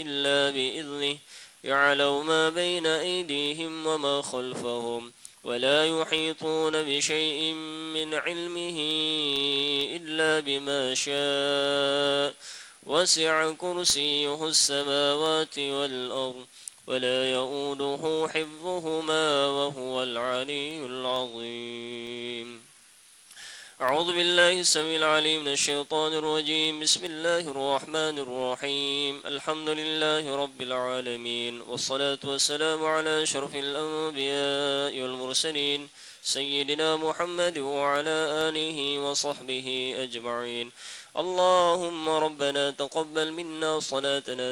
إلا بإذنه يعلم ما بين أيديهم وما خلفهم ولا يحيطون بشيء من علمه إلا بما شاء وسع كرسيه السماوات والأرض ولا يؤوده حفظهما وهو العلي العظيم. أعوذ بالله السميع العليم من الشيطان الرجيم. بسم الله الرحمن الرحيم. الحمد لله رب العالمين، والصلاة والسلام على أشرف الأنبياء والمرسلين سيدنا محمد وعلى آله وصحبه أجمعين. اللهم ربنا تقبل منا صلاتنا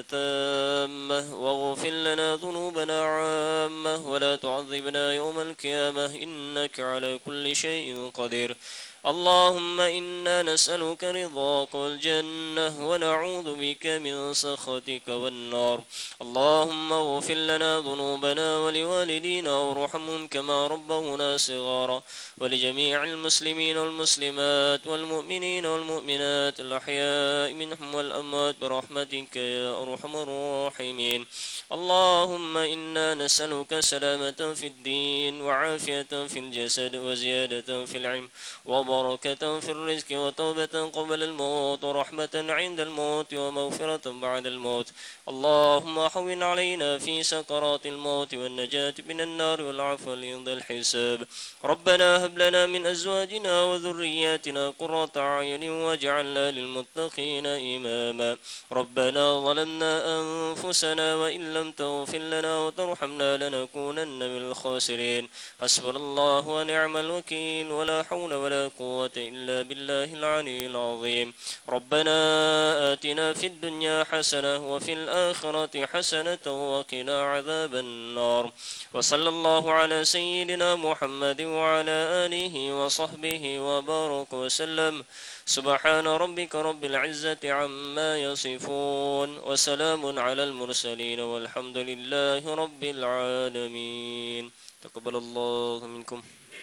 تامة واغفر لنا ذنوبنا عامة ولا تعذبنا يوم القيامة إنك على كل شيء قدير. اللهم إنا نسألك رضاك والجنة ونعوذ بك من سخطك والنار. اللهم اغفر لنا ذنوبنا ولوالدينا وارحمهم كما ربونا صغارا، ولجميع المسلمين والمسلمات والمؤمنين والمؤمنات الأحياء منهم والأموات برحمتك يا أرحم الراحمين. اللهم إنا نسألك سلامة في الدين وعافية في الجسد وزيادة في العلم وبركة في الرزق وتوبة قبل الموت ورحمة عند الموت ومغفرة بعد الموت. اللهم هون علينا في سكرات الموت والنجاة من النار والعفو عند الحساب. ربنا هب لنا من أزواجنا وذرياتنا قرة أعين واجعلنا للمتقين إماما. ربنا ظلمنا أنفسنا وإن لم تغفر لنا وترحمنا لنكونن من الخاسرين. حسبنا الله ونعم الوكيل ولا حول ولا قوة إلا بالله العلي العظيم. ربنا آتنا في الدنيا حسنة وفي الآخرة حسنة وقنا عذاب النار. وصلى الله على سيدنا محمد وعلى آله وصحبه وبارك وسلم. سبحان ربك رب العزة عما يصفون وسلام على المرسلين والحمد لله رب العالمين. تقبل الله منكم.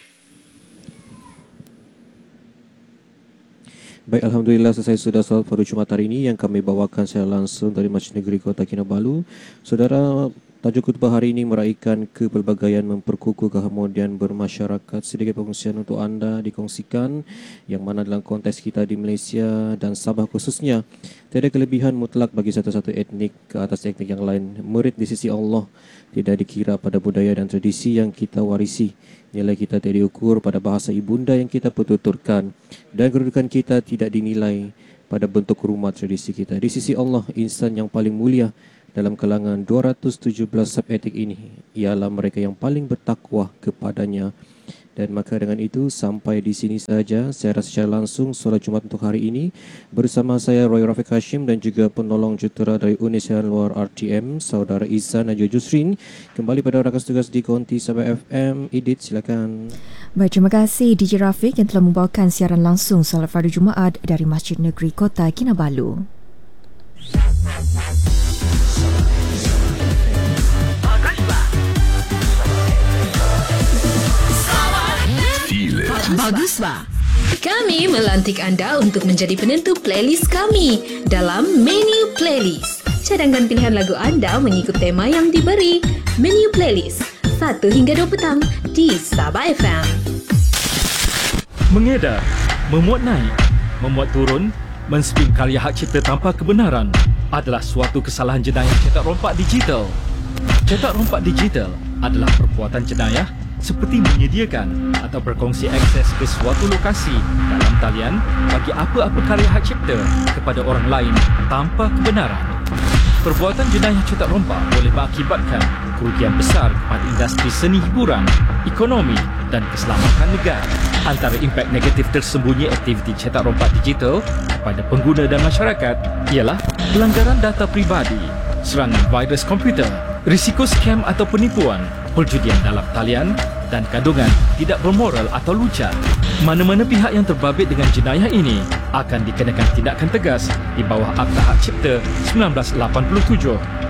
Baik, Alhamdulillah selesai sudah solat pada Jumaat hari ini yang kami bawakan secara langsung dari Masjid Negeri Kota Kinabalu. Saudara, tajuk khutbah hari ini meraihkan kepelbagaian memperkukuh keharmonian bermasyarakat. Sedikit perkongsian untuk anda dikongsikan yang mana dalam konteks kita di Malaysia dan Sabah khususnya, tiada kelebihan mutlak bagi satu-satu etnik ke atas etnik yang lain. Murid di sisi Allah tidak dikira pada budaya dan tradisi yang kita warisi. Nilai kita tidak diukur pada bahasa ibunda yang kita pertuturkan, dan kedudukan kita tidak dinilai pada bentuk rumah tradisi kita. Di sisi Allah, insan yang paling mulia dalam kalangan 217 subetik ini ialah mereka yang paling bertakwa kepadanya. Dan maka dengan itu sampai di sini saja saya secara langsung solat Jumaat untuk hari ini bersama saya Roy Rafiq Hashim dan juga penolong jutera dari Unit Siaran Luar RTM Saudara Izan Najwa Jusrin. Kembali pada rakan tugas di Konti Sabah FM. Edit, silakan. Baik, terima kasih DJ Rafiq yang telah membawakan siaran langsung solat Fardu Jumaat dari Masjid Negeri Kota Kinabalu. Baguslah. Kami melantik anda untuk menjadi penentu playlist kami dalam Menu Playlist. Cadangkan pilihan lagu anda mengikut tema yang diberi. Menu Playlist 1 hingga 2 petang di Sabah FM. Mengedar, memuat naik, memuat turun, menspin karya hak cipta tanpa kebenaran adalah suatu kesalahan jenayah cetak rompak digital. Cetak rompak digital adalah perbuatan jenayah seperti menyediakan atau berkongsi akses ke suatu lokasi dalam talian bagi apa-apa karya hak cipta kepada orang lain tanpa kebenaran. Perbuatan jenayah cetak rompak boleh mengakibatkan kerugian besar kepada industri seni hiburan, ekonomi dan keselamatan negara. Antara impak negatif tersembunyi aktiviti cetak rompak digital kepada pengguna dan masyarakat ialah pelanggaran data pribadi, serangan virus komputer, risiko skam atau penipuan, perjudian dalam talian dan kandungan tidak bermoral atau lucah. Mana-mana pihak yang terbabit dengan jenayah ini akan dikenakan tindakan tegas di bawah Akta Hak Cipta 1987